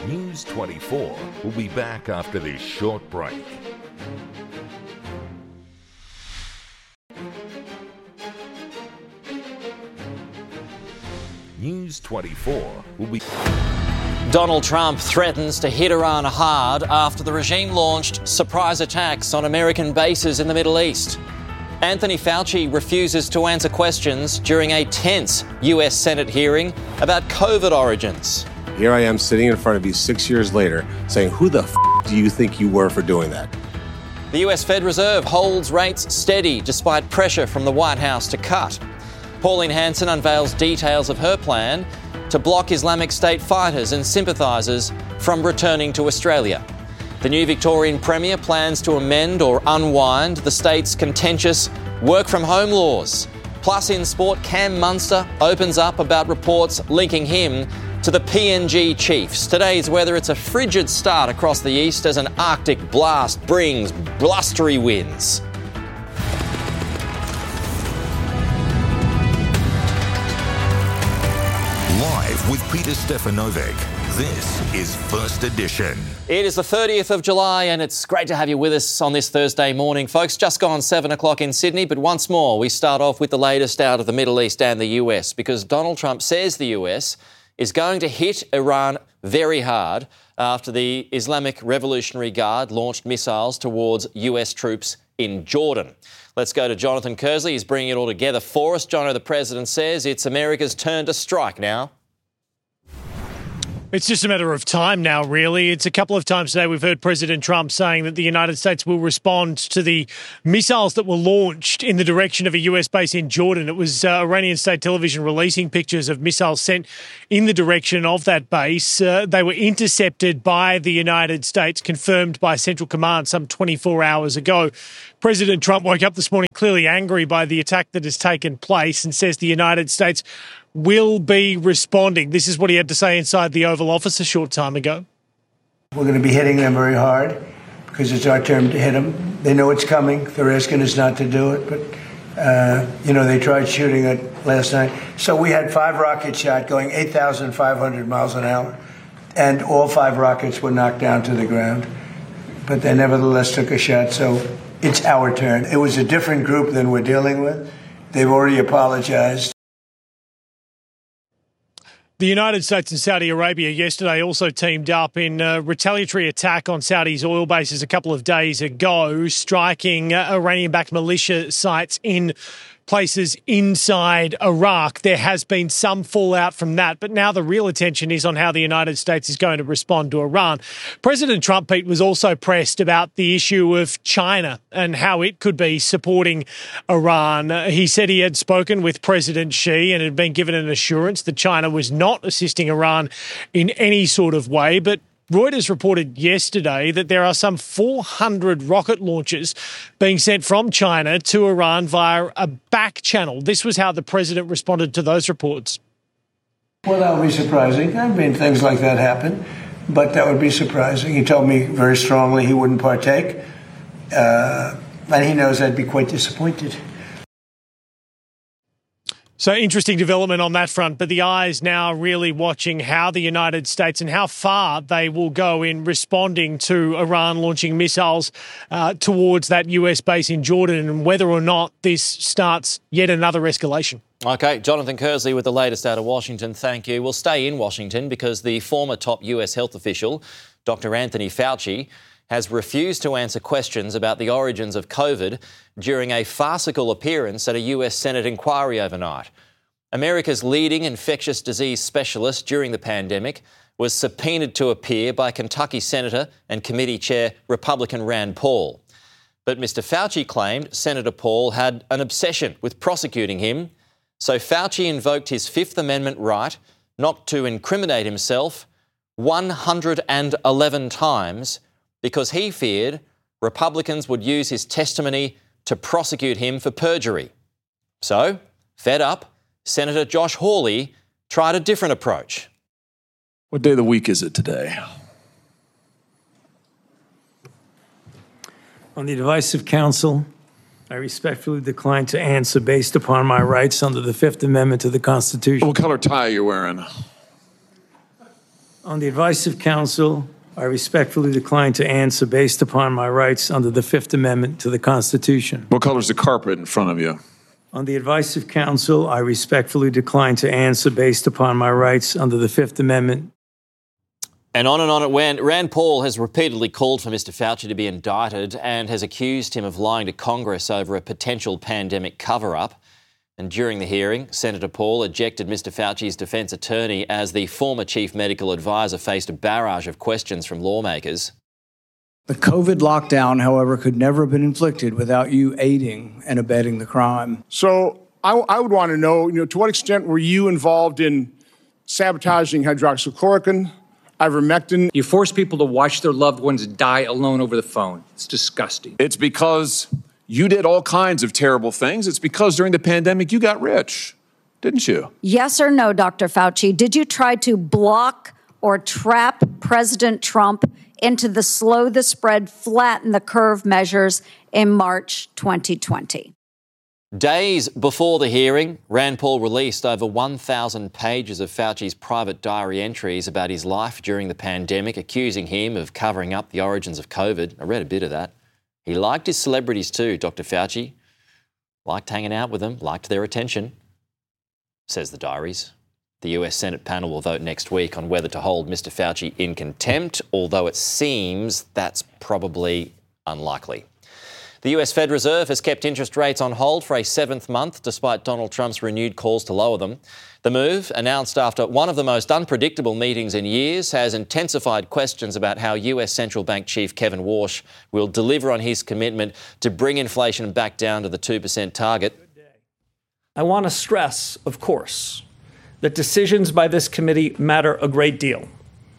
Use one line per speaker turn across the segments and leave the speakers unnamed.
News 24 will be back after this short break. News 24 will be...
Donald Trump threatens to hit Iran hard after the regime launched surprise attacks on American bases in the Middle East. Anthony Fauci refuses to answer questions during a tense US Senate hearing about COVID origins.
Here I am sitting in front of you 6 years later saying, who the do you think you were for doing that?
The US Fed Reserve holds rates steady despite pressure from the White House to cut. Pauline Hanson unveils details of her plan to block Islamic State fighters and sympathisers from returning to Australia. The new Victorian Premier plans to amend or unwind the state's contentious work-from-home laws. Plus, in sport, Cam Munster opens up about reports linking him to the PNG Chiefs. Today's weather, it's a frigid start across the east as an Arctic blast brings blustery winds.
Live with Peter Stefanovic, this is First Edition.
It is the 30th of July and it's great to have you with us on this Thursday morning. Folks, just gone 7 o'clock in Sydney, but once more we start off with the latest out of the Middle East and the US because Donald Trump says the US is going to hit Iran very hard after the Islamic Revolutionary Guard launched missiles towards US troops in Jordan. Let's go to Jonathan Kersley. He's bringing it all together for us. Jono, the President says it's America's turn to strike now.
It's just a matter of time now, really. It's a couple of times today we've heard President Trump saying that the United States will respond to the missiles that were launched in the direction of a US base in Jordan. It was Iranian state television releasing pictures of missiles sent in the direction of that base. They were intercepted by the United States, confirmed by Central Command some 24 hours ago. President Trump woke up this morning clearly angry by the attack that has taken place and says the United States will be responding. This is what he had to say inside the Oval Office a short time ago.
We're going to be hitting them very hard because it's our turn to hit them. They know it's coming. They're asking us not to do it, but, they tried shooting it last night. So we had 5 rockets shot going 8,500 miles an hour, and all 5 rockets were knocked down to the ground. But they nevertheless took a shot, so it's our turn. It was a different group than we're dealing with. They've already apologized.
The United States and Saudi Arabia yesterday also teamed up in a retaliatory attack on Saudi's oil bases a couple of days ago, striking Iranian-backed militia sites in places inside Iraq. There has been some fallout from that, but now the real attention is on how the United States is going to respond to Iran. President Trump, Pete, was also pressed about the issue of China and how it could be supporting Iran. He said he had spoken with President Xi and had been given an assurance that China was not assisting Iran in any sort of way, but Reuters reported yesterday that there are some 400 rocket launches being sent from China to Iran via a back channel. This was how the president responded to those reports.
Well, that would be surprising. I mean, things like that happen, but that would be surprising. He told me very strongly he wouldn't partake, and he knows I'd be quite disappointed.
So interesting development on that front, but the eyes now really watching how the United States and how far they will go in responding to Iran launching missiles towards that US base in Jordan and whether or not this starts yet another escalation.
OK, Jonathan Kersley with the latest out of Washington. Thank you. We'll stay in Washington because the former top US health official, Dr. Anthony Fauci, has refused to answer questions about the origins of COVID during a farcical appearance at a US Senate inquiry overnight. America's leading infectious disease specialist during the pandemic was subpoenaed to appear by Kentucky Senator and Committee Chair Republican Rand Paul. But Mr. Fauci claimed Senator Paul had an obsession with prosecuting him, so Fauci invoked his Fifth Amendment right not to incriminate himself 111 times because he feared Republicans would use his testimony to prosecute him for perjury. So, fed up, Senator Josh Hawley tried a different approach.
What day of the week is it today?
On the advice of counsel, I respectfully decline to answer based upon my rights under the Fifth Amendment to the Constitution.
What color tie are you wearing?
On the advice of counsel, I respectfully decline to answer based upon my rights under the Fifth Amendment to the Constitution.
What color is the carpet in front of you?
On the advice of counsel, I respectfully decline to answer based upon my rights under the Fifth Amendment.
And on it went. Rand Paul has repeatedly called for Mr Fauci to be indicted and has accused him of lying to Congress over a potential pandemic cover-up. And during the hearing, Senator Paul ejected Mr Fauci's defence attorney as the former chief medical advisor faced a barrage of questions from lawmakers.
The COVID lockdown, however, could never have been inflicted without you aiding and abetting the crime.
So I would want to know, to what extent were you involved in sabotaging hydroxychloroquine, ivermectin?
You force people to watch their loved ones die alone over the phone. It's disgusting.
It's because you did all kinds of terrible things. It's because during the pandemic you got rich, didn't you?
Yes or no, Dr. Fauci? Did you try to block or trap President Trump into the slow the spread, flatten the curve measures in March 2020?
Days before the hearing, Rand Paul released over 1,000 pages of Fauci's private diary entries about his life during the pandemic, accusing him of covering up the origins of COVID. I read a bit of that. He liked his celebrities too, Dr. Fauci. Liked hanging out with them, liked their attention, says the diaries. The US Senate panel will vote next week on whether to hold Mr Fauci in contempt, although it seems that's probably unlikely. The US Fed Reserve has kept interest rates on hold for a seventh month despite Donald Trump's renewed calls to lower them. The move, announced after one of the most unpredictable meetings in years, has intensified questions about how US Central Bank Chief Kevin Warsh will deliver on his commitment to bring inflation back down to the 2% target.
I want to stress, of course, that decisions by this committee matter a great deal.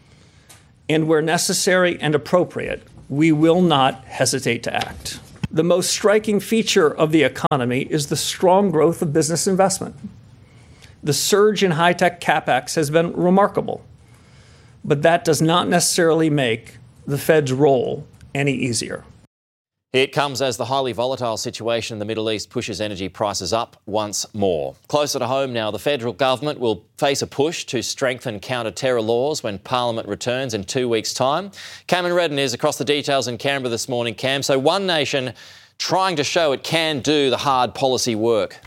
And where necessary and appropriate, we will not hesitate to act. The most striking feature of the economy is the strong growth of business investment. The surge in high-tech CapEx has been remarkable, but that does not necessarily make the Fed's role any easier.
It comes as the highly volatile situation in the Middle East pushes energy prices up once more. Closer to home now, the federal government will face a push to strengthen counter-terror laws when Parliament returns in 2 weeks' time. Cameron Redden is across the details in Canberra this morning. Cam, so One Nation trying to show it can do the hard policy work.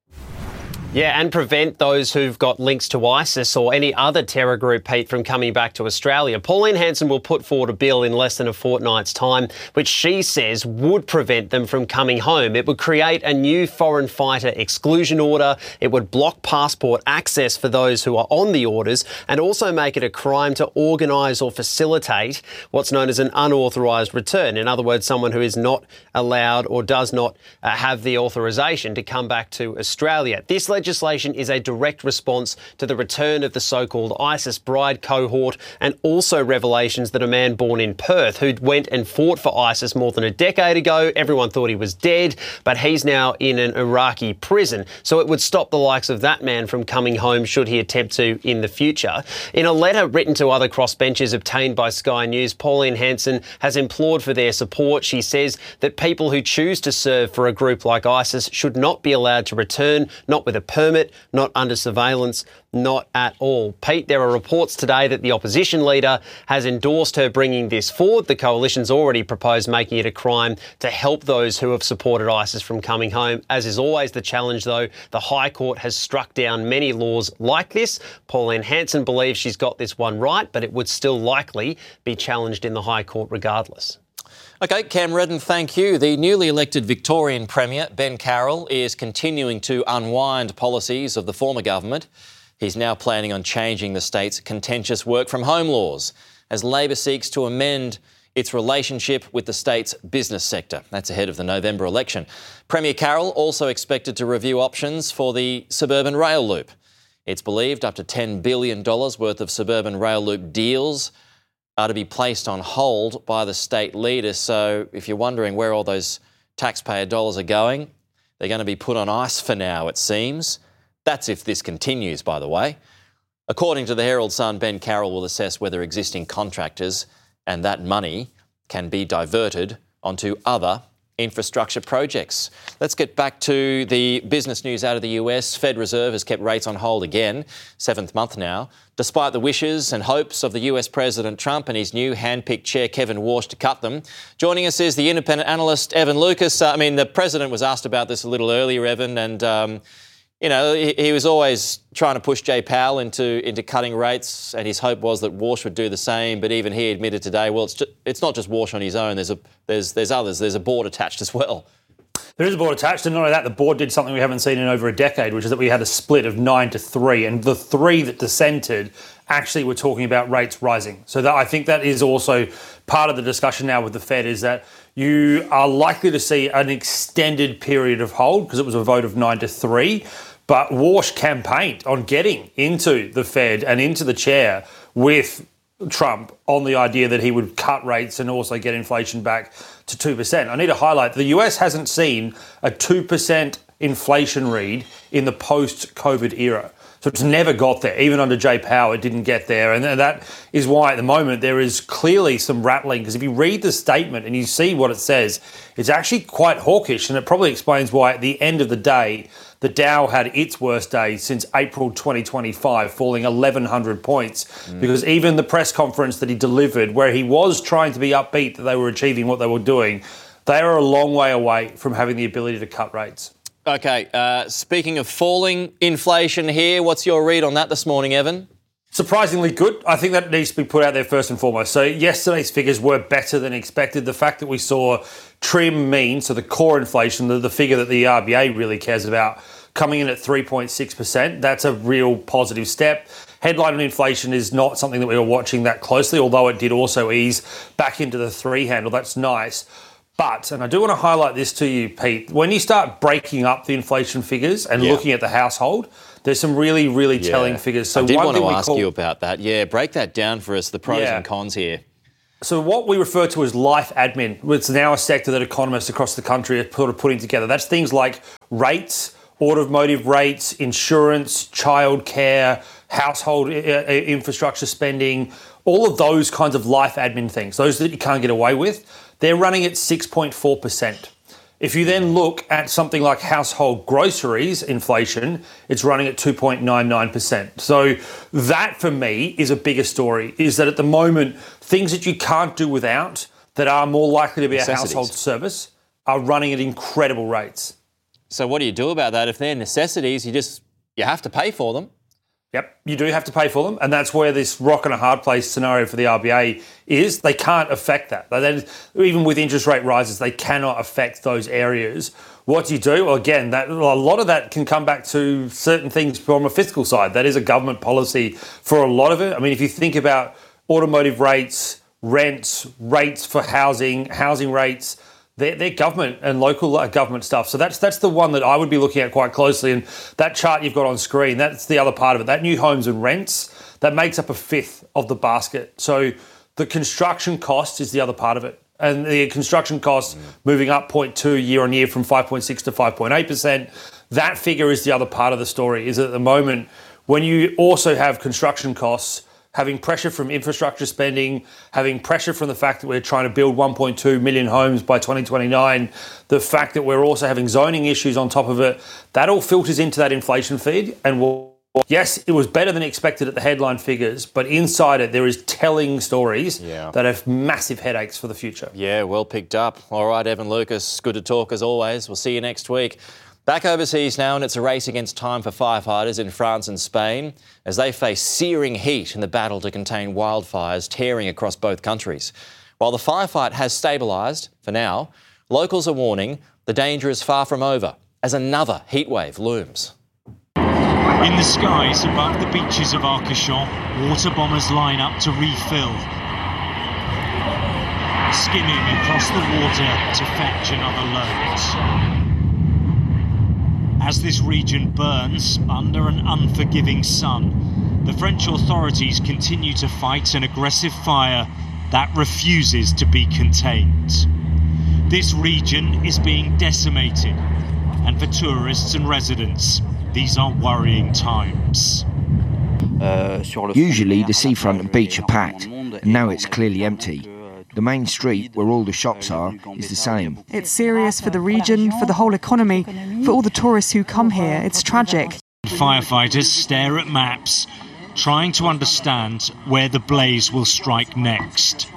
Yeah, and prevent those who've got links to ISIS or any other terror group, Pete, from coming back to Australia. Pauline Hanson will put forward a bill in less than a fortnight's time, which she says would prevent them from coming home. It would create a new foreign fighter exclusion order. It would block passport access for those who are on the orders and also make it a crime to organise or facilitate what's known as an unauthorised return. In other words, someone who is not allowed or does not have the authorisation to come back to Australia. This legislation is a direct response to the return of the so-called ISIS bride cohort and also revelations that a man born in Perth who went and fought for ISIS more than a decade ago, everyone thought he was dead, but he's now in an Iraqi prison. So it would stop the likes of that man from coming home should he attempt to in the future. In a letter written to other crossbenchers obtained by Sky News, Pauline Hanson has implored for their support. She says that people who choose to serve for a group like ISIS should not be allowed to return, not with a permit, not under surveillance, not at all. Pete, there are reports today that the opposition leader has endorsed her bringing this forward. The coalition's already proposed making it a crime to help those who have supported ISIS from coming home. As is always the challenge, though, the High Court has struck down many laws like this. Pauline Hanson believes she's got this one right, but it would still likely be challenged in the High Court regardless.
OK, Cam Redden, thank you. The newly elected Victorian Premier, Ben Carroll, is continuing to unwind policies of the former government. He's now planning on changing the state's contentious work-from-home laws as Labor seeks to amend its relationship with the state's business sector. That's ahead of the November election. Premier Carroll also expected to review options for the suburban rail loop. It's believed up to $10 billion worth of suburban rail loop deals are to be placed on hold by the state leader. So if you're wondering where all those taxpayer dollars are going, they're going to be put on ice for now, it seems. That's if this continues, by the way. According to the Herald Sun, Ben Carroll will assess whether existing contractors and that money can be diverted onto other infrastructure projects. Let's get back to the business news out of the US. Fed Reserve has kept rates on hold again, 7th month now, despite the wishes and hopes of the US President Trump and his new hand-picked chair, Kevin Warsh, to cut them. Joining us is the independent analyst, Evan Lucas. The President was asked about this a little earlier, Evan, and he was always trying to push Jay Powell into cutting rates, and his hope was that Warsh would do the same. But even he admitted today, well, it's not just Warsh on his own. There's others. There's a board attached as well.
There is a board attached, and not only that, the board did something we haven't seen in over a decade, which is that we had a split of 9-3, and the 3 that dissented actually were talking about rates rising. So I think that is also part of the discussion now with the Fed, is that you are likely to see an extended period of hold because it was a vote of 9-3. But Warsh campaigned on getting into the Fed and into the chair with Trump on the idea that he would cut rates and also get inflation back to 2%. I need to highlight the US hasn't seen a 2% inflation read in the post-COVID era. So it's never got there. Even under Jay Powell, it didn't get there. And that is why at the moment there is clearly some rattling, because if you read the statement and you see what it says, it's actually quite hawkish, and it probably explains why at the end of the day, the Dow had its worst day since April 2025, falling 1,100 points, because even the press conference that he delivered, where he was trying to be upbeat that they were achieving what they were doing, they are a long way away from having the ability to cut rates.
OK, speaking of falling inflation here, what's your read on that this morning, Evan?
Surprisingly good. I think that needs to be put out there first and foremost. So yesterday's figures were better than expected. The fact that we saw trim mean, so the core inflation, the figure that the RBA really cares about, coming in at 3.6%, that's a real positive step. Headline inflation is not something that we were watching that closely, although it did also ease back into the 3 handle. That's nice. But, and I do want to highlight this to you, Pete, when you start breaking up the inflation figures and looking at the household, there's some really, really telling figures. So
I did want to ask you about that. Yeah, break that down for us, the pros and cons here.
So what we refer to as life admin, it's now a sector that economists across the country are sort of putting together. That's things like rates, automotive rates, insurance, childcare, household infrastructure spending, all of those kinds of life admin things, those that you can't get away with. They're running at 6.4%. If you then look at something like household groceries inflation, it's running at 2.99%. So that, for me, is a bigger story, is that at the moment, things that you can't do without that are more likely to be a household service are running at incredible rates.
So what do you do about that? If they're necessities, you have to pay for them.
Yep, you do have to pay for them, and that's where this rock and a hard place scenario for the RBA is. They can't affect that. Even with interest rate rises, they cannot affect those areas. What do you do? Well, again, a lot of that can come back to certain things from a fiscal side. That is a government policy for a lot of it. I mean, if you think about automotive rates, rents, rates for housing rates, they're government and local government stuff. So that's the one that I would be looking at quite closely. And that chart you've got on screen, that's the other part of it. That new homes and rents, that makes up a fifth of the basket. So the construction cost is the other part of it. And the construction costs moving up 0.2 year on year from 5.6 to 5.8%. That figure is the other part of the story, is at the moment when you also have construction costs having pressure from infrastructure spending, having pressure from the fact that we're trying to build 1.2 million homes by 2029, the fact that we're also having zoning issues on top of it, that all filters into that inflation feed. And yes, it was better than expected at the headline figures, but inside it there is telling stories that have massive headaches for the future.
Yeah, well picked up. All right, Evan Lucas, good to talk as always. We'll see you next week. Back overseas now, and it's a race against time for firefighters in France and Spain as they face searing heat in the battle to contain wildfires tearing across both countries. While the firefight has stabilised for now, locals are warning the danger is far from over as another heatwave looms.
In the skies above the beaches of Arcachon, water bombers line up to refill, skimming across the water to fetch another load. As this region burns under an unforgiving sun, the French authorities continue to fight an aggressive fire that refuses to be contained. This region is being decimated, and for tourists and residents, these are worrying times.
Usually the seafront and beach are packed, and now it's clearly empty. The main street, where all the shops are, is the same.
It's serious for the region, for the whole economy, for all the tourists who come here. It's tragic.
Firefighters stare at maps, trying to understand where the blaze will strike next.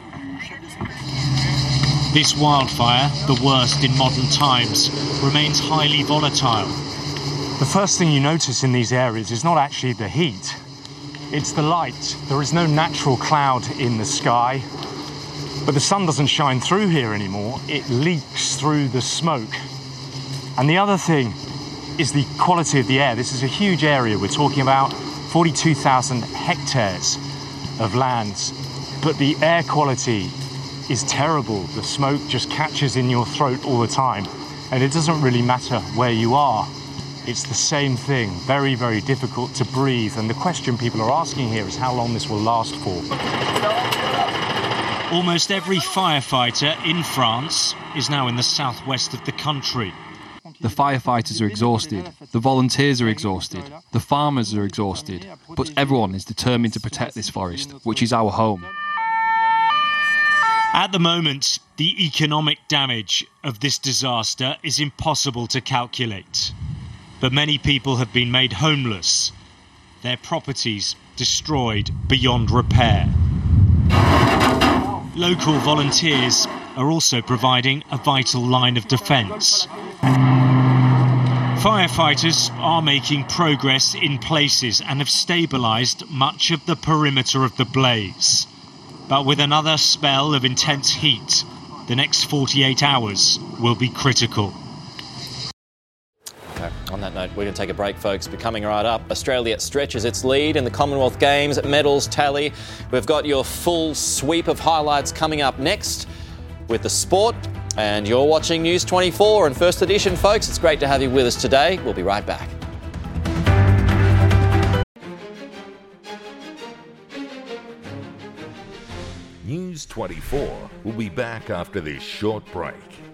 This wildfire, the worst in modern times, remains highly volatile.
The first thing you notice in these areas is not actually the heat, it's the light. There is no natural cloud in the sky, but the sun doesn't shine through here anymore. It leaks through the smoke. And the other thing is the quality of the air. This is a huge area. We're talking about 42,000 hectares of land, but the air quality is terrible. The smoke just catches in your throat all the time, and it doesn't really matter where you are. It's the same thing, very, very difficult to breathe. And the question people are asking here is how long this will last for.
Almost every firefighter in France is now in the southwest of the country.
The firefighters are exhausted, the volunteers are exhausted, the farmers are exhausted, but everyone is determined to protect this forest, which is our home.
At the moment, the economic damage of this disaster is impossible to calculate. But many people have been made homeless, their properties destroyed beyond repair. Local volunteers are also providing a vital line of defence. Firefighters are making progress in places and have stabilised much of the perimeter of the blaze. But with another spell of intense heat, the next 48 hours will be critical.
On that note, we're going to take a break, folks. But coming right up, Australia stretches its lead in the Commonwealth Games medals tally. We've got your full sweep of highlights coming up next with the sport. And you're watching News 24 and First Edition, folks. It's great to have you with us today. We'll be right back.
News 24 will be back after this short break.